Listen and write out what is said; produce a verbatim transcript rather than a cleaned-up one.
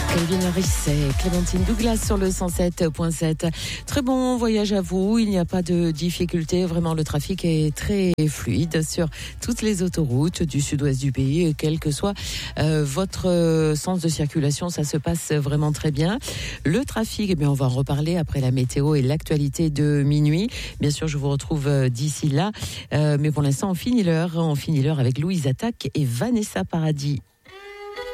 Calvin Harris et Clémentine Douglas sur le cent sept point sept. Très bon voyage à vous, il n'y a pas de difficulté, vraiment le trafic est très fluide sur toutes les autoroutes du sud-ouest du pays, quel que soit euh, votre euh, sens de circulation, ça se passe vraiment très bien. Le trafic, eh bien, on va en reparler après la météo et l'actualité de minuit. Bien sûr, je vous retrouve euh, d'ici là, euh, mais pour l'instant, on finit l'heure, on finit l'heure avec Louise Attaque et Vanessa Paradis.